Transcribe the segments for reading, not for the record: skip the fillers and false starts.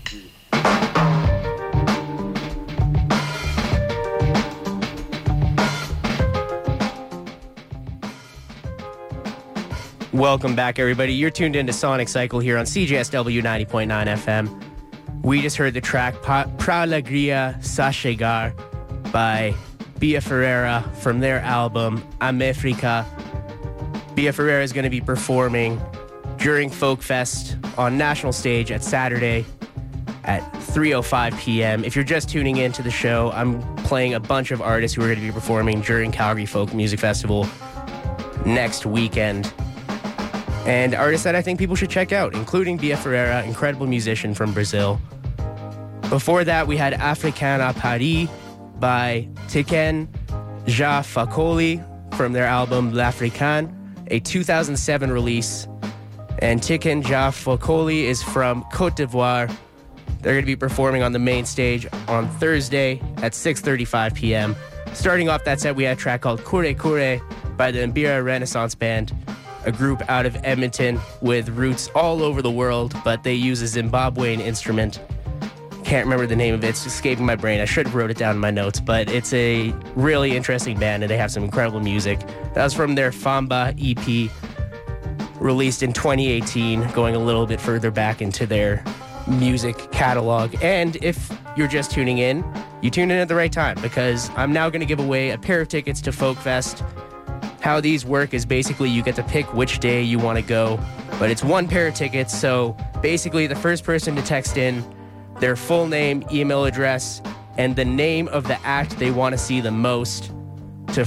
Welcome back, everybody. You're tuned into Sonic Cycle here on CJSW 90.9 FM. We just heard the track Pra Alegria Sa Chegar by Bia Ferreira from their album Amefrica. Bia Ferreira is going to be performing during Folk Fest on national stage at Saturday at 3:05 p.m. If you're just tuning into the show, I'm playing a bunch of artists who are going to be performing during Calgary Folk Music Festival next weekend. And artists that I think people should check out, including Bia Ferreira, incredible musician from Brazil. Before that, we had Africana Paris by Tiken Jah Fakoly from their album L'Africain, a 2007 release. And Tiken Jah Fakoly is from Côte d'Ivoire. They're going to be performing on the main stage on Thursday at 6:35 p.m. Starting off that set, we had a track called Kure Kure by the Mbira Renaissance Band, a group out of Edmonton with roots all over the world, but they use a Zimbabwean instrument. Can't remember the name of it. It's escaping my brain. I should have wrote it down in my notes, but it's a really interesting band, and they have some incredible music. That was from their Famba EP, released in 2018, going a little bit further back into their music catalog. And if you're just tuning in, you tuned in at the right time, because I'm now going to give away a pair of tickets to Folk Fest. How these work is basically you get to pick which day you want to go, but it's one pair of tickets. So basically the first person to text in their full name, email address, and the name of the act they want to see the most to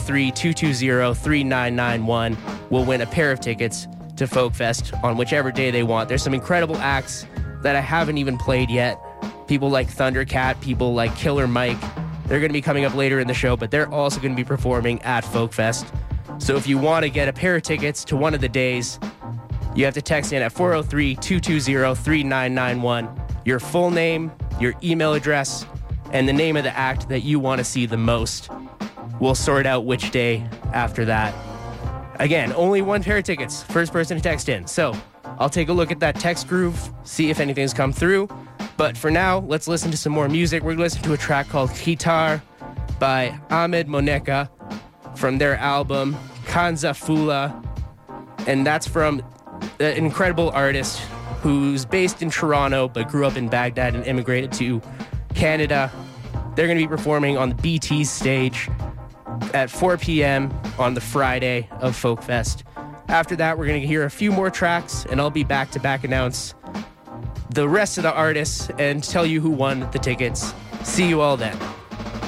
403-220-3991 will win a pair of tickets to Folk Fest on whichever day they want. There's some incredible acts that I haven't even played yet. People like Thundercat, people like Killer Mike. They're going to be coming up later in the show, but they're also going to be performing at Folk Fest. So if you want to get a pair of tickets to one of the days, you have to text in at 403-220-3991, your full name, your email address, and the name of the act that you want to see the most. We'll sort out which day after that. Again, only one pair of tickets, first person to text in. So I'll take a look at that text groove, see if anything's come through. But for now, let's listen to some more music. We're going to listen to a track called Khitar by Ahmed Moneka from their album Kanza Fula. And that's from an incredible artist who's based in Toronto but grew up in Baghdad and immigrated to Canada. They're going to be performing on the BT's stage at 4 p.m. on the Friday of Folk Fest. After that, we're going to hear a few more tracks, and I'll be back to announce the rest of the artists and tell you who won the tickets. See you all then.